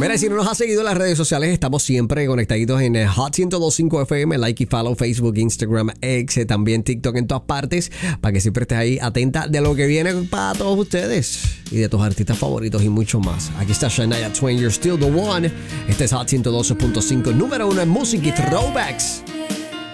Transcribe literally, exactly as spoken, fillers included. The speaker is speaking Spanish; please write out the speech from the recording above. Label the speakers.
Speaker 1: Mira, si no nos has seguido en las redes sociales, estamos siempre conectaditos en Hot ciento dos punto cinco F M, like y follow Facebook, Instagram, X, también TikTok, en todas partes, para que siempre estés ahí atenta de lo que viene para todos ustedes y de tus artistas favoritos y mucho más. Aquí está Shania Twain, You're Still the One. Este es Hot ciento doce punto cinco, número uno en música y throwbacks.